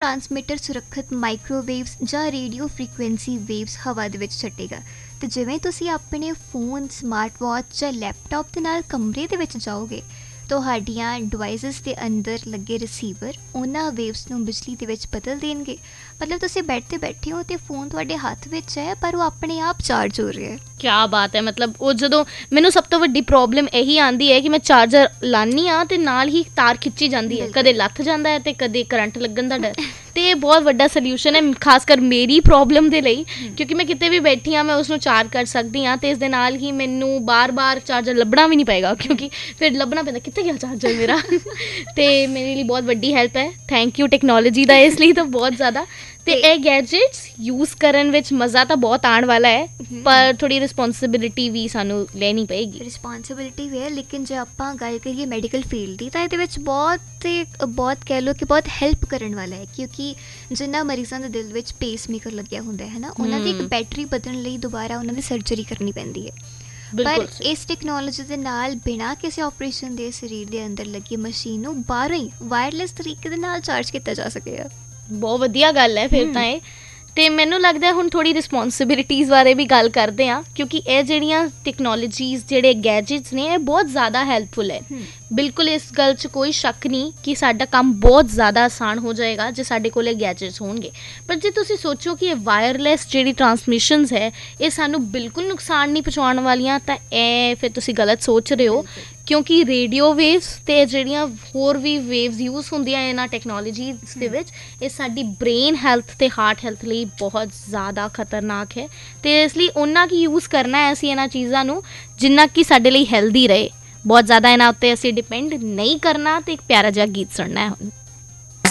Transmitter ਸੁਰੱਖਿਅਤ ਮਾਈਕ੍ਰੋਵੇਵਸ ਜਾਂ radio frequency waves ਹਵਾ ਦੇ ਵਿੱਚ ਛੱਡੇਗਾ। ਅਤੇ ਜਿਵੇਂ ਤੁਸੀਂ ਆਪਣੇ ਫੋਨ, ਸਮਾਰਟ ਵਾਚ ਜਾਂ ਲੈਪਟਾਪ ਦੇ ਨਾਲ ਕਮਰੇ ਦੇ ਵਿੱਚ ਜਾਓਗੇ, ਤੁਹਾਡੀਆਂ ਡਿਵਾਈਸਿਸ ਦੇ ਅੰਦਰ ਲੱਗੇ ਰਿਸੀਵਰ ਉਹਨਾਂ ਵੇਵਸ ਨੂੰ ਬਿਜਲੀ ਦੇ ਵਿੱਚ ਬਦਲ ਦੇਣਗੇ। ਮਤਲਬ ਤੁਸੀਂ ਬੈੱਡ 'ਤੇ ਬੈਠੇ ਹੋ ਅਤੇ ਫੋਨ ਤੁਹਾਡੇ ਹੱਥ ਵਿੱਚ ਹੈ, ਪਰ ਉਹ ਆਪਣੇ ਆਪ ਚਾਰਜ ਹੋ ਰਿਹਾ ਹੈ। ਕਿਆ ਬਾਤ ਹੈ। ਮਤਲਬ ਉਹ ਜਦੋਂ ਮੈਨੂੰ ਸਭ ਤੋਂ ਵੱਡੀ ਪ੍ਰੋਬਲਮ ਇਹੀ ਆਉਂਦੀ ਹੈ ਕਿ ਮੈਂ ਚਾਰਜਰ ਲਾਉਂਦੀ ਹਾਂ ਅਤੇ ਨਾਲ ਹੀ ਤਾਰ ਖਿੱਚੀ ਜਾਂਦੀ ਹੈ, ਕਦੇ ਲੱਥ ਜਾਂਦਾ ਹੈ ਅਤੇ ਕਦੇ ਕਰੰਟ ਲੱਗਣ ਦਾ ਡਰ। ਅਤੇ ਇਹ ਬਹੁਤ ਵੱਡਾ ਸਲਿਊਸ਼ਨ ਹੈ ਖਾਸ ਕਰ ਮੇਰੀ ਪ੍ਰੋਬਲਮ ਦੇ ਲਈ, ਕਿਉਂਕਿ ਮੈਂ ਕਿਤੇ ਵੀ ਬੈਠੀ ਹਾਂ ਮੈਂ ਉਸਨੂੰ ਚਾਰਜ ਕਰ ਸਕਦੀ ਹਾਂ ਅਤੇ ਇਸ ਦੇ ਨਾਲ ਹੀ ਮੈਨੂੰ ਬਾਰ ਚਾਰਜਰ ਲੱਭਣਾ ਵੀ ਨਹੀਂ ਪਏਗਾ, ਕਿਉਂਕਿ ਫਿਰ ਲੱਭਣਾ ਪੈਂਦਾ ਕਿੱਥੇ ਗਿਆ ਚਾਰਜਰ ਮੇਰਾ। ਅਤੇ ਮੇਰੇ ਲਈ ਬਹੁਤ ਵੱਡੀ ਹੈਲਪ ਹੈ। ਥੈਂਕ ਯੂ ਟੈਕਨੋਲੋਜੀ ਦਾ ਇਸ ਲਈ ਤਾਂ ਬਹੁਤ ਜ਼ਿਆਦਾ। ਅਤੇ ਇਹ ਗੈਜਟਸ ਯੂਜ਼ ਕਰਨ ਵਿੱਚ ਮਜ਼ਾ ਤਾਂ ਬਹੁਤ ਆਉਣ ਵਾਲਾ ਹੈ, ਪਰ ਥੋੜ੍ਹੀ ਰਿਸਪੋਂਸੀਬਿਲਿਟੀ ਵੀ ਸਾਨੂੰ ਲੈਣੀ ਪਏਗੀ। ਰਿਸਪੋਂਸੀਬਿਲਿਟੀ ਵੀ ਹੈ, ਲੇਕਿਨ ਜੇ ਆਪਾਂ ਗੱਲ ਕਰੀਏ ਮੈਡੀਕਲ ਫੀਲਡ ਦੀ ਤਾਂ ਇਹਦੇ ਵਿੱਚ ਬਹੁਤ ਕਹਿ ਲਓ ਕਿ ਬਹੁਤ ਹੈਲਪ ਕਰਨ ਵਾਲਾ ਹੈ, ਕਿਉਂਕਿ ਜਿਨ੍ਹਾਂ ਮਰੀਜ਼ਾਂ ਦੇ ਦਿਲ ਵਿੱਚ ਪੇਸ ਮੇਕਰ ਲੱਗਿਆ ਹੁੰਦਾ ਹੈ ਨਾ, ਉਹਨਾਂ ਦੀ ਇੱਕ ਬੈਟਰੀ ਬਦਲਣ ਲਈ ਦੁਬਾਰਾ ਉਹਨਾਂ ਦੀ ਸਰਜਰੀ ਕਰਨੀ ਪੈਂਦੀ ਹੈ। ਪਰ ਇਸ ਟੈਕਨੋਲੋਜੀ ਦੇ ਨਾਲ ਬਿਨਾਂ ਕਿਸੇ ਆਪਰੇਸ਼ਨ ਦੇ ਸਰੀਰ ਦੇ ਅੰਦਰ ਲੱਗੀ ਮਸ਼ੀਨ ਨੂੰ ਬਾਹਰੋਂ ਹੀ ਵਾਇਰਲੈਸ ਤਰੀਕੇ ਦੇ ਨਾਲ ਚਾਰਜ ਕੀਤਾ ਜਾ ਸਕੇਗਾ। ਬਹੁਤ ਵਧੀਆ ਗੱਲ ਹੈ ਫਿਰ ਤਾਂ ਇਹ। ਅਤੇ ਮੈਨੂੰ ਲੱਗਦਾ ਹੁਣ ਥੋੜ੍ਹੀ ਰਿਸਪੋਂਸੀਬਿਲਿਟੀਜ਼ ਬਾਰੇ ਵੀ ਗੱਲ ਕਰਦੇ ਹਾਂ, ਕਿਉਂਕਿ ਇਹ ਜਿਹੜੀਆਂ ਟੈਕਨੋਲੋਜੀਜ਼ ਜਿਹੜੇ ਗੈਜਟਸ ਨੇ ਇਹ ਬਹੁਤ ਜ਼ਿਆਦਾ ਹੈਲਪਫੁਲ ਹੈ। ਬਿਲਕੁਲ ਇਸ ਗੱਲ 'ਚ ਕੋਈ ਸ਼ੱਕ ਨਹੀਂ ਕਿ ਸਾਡਾ ਕੰਮ ਬਹੁਤ ਜ਼ਿਆਦਾ ਆਸਾਨ ਹੋ ਜਾਏਗਾ ਜੇ ਸਾਡੇ ਕੋਲ ਇਹ ਗੈਜਟਸ ਹੋਣਗੇ। ਪਰ ਜੇ ਤੁਸੀਂ ਸੋਚੋ ਕਿ ਇਹ ਵਾਇਰਲੈਸ ਜਿਹੜੀ ਟਰਾਂਸਮਿਸ਼ਨਸ ਹੈ ਇਹ ਸਾਨੂੰ ਬਿਲਕੁਲ ਨੁਕਸਾਨ ਨਹੀਂ ਪਹੁੰਚਾਉਣ ਵਾਲੀਆਂ, ਤਾਂ ਇਹ ਫਿਰ ਤੁਸੀਂ ਗਲਤ ਸੋਚ ਰਹੇ ਹੋ, ਕਿਉਂਕਿ ਰੇਡੀਓ ਵੇਵਸ ਅਤੇ ਜਿਹੜੀਆਂ ਹੋਰ ਵੀ ਵੇਵਸ ਯੂਜ਼ ਹੁੰਦੀਆਂ ਇਹਨਾਂ ਟੈਕਨੋਲੋਜੀਜ਼ ਦੇ ਵਿੱਚ, ਇਹ ਸਾਡੀ ਬ੍ਰੇਨ ਹੈਲਥ ਅਤੇ ਹਾਰਟ ਹੈਲਥ ਲਈ ਬਹੁਤ ਜ਼ਿਆਦਾ ਖਤਰਨਾਕ ਹੈ। ਅਤੇ ਇਸ ਲਈ ਓਨਾ ਕੀ ਯੂਜ਼ ਕਰਨਾ ਹੈ ਅਸੀਂ ਇਹਨਾਂ ਚੀਜ਼ਾਂ ਨੂੰ ਜਿੰਨਾ ਕਿ ਸਾਡੇ ਲਈ ਹੈਲਦੀ ਰਹੇ। ਬਹੁਤ ਜ਼ਿਆਦਾ ਇਹਨਾਂ ਉੱਤੇ ਅਸੀਂ ਡਿਪੈਂਡ ਨਹੀਂ ਕਰਨਾ। ਅਤੇ ਇੱਕ ਪਿਆਰਾ ਜਿਹਾ ਗੀਤ ਸੁਣਨਾ ਹੈ ਹੁਣ।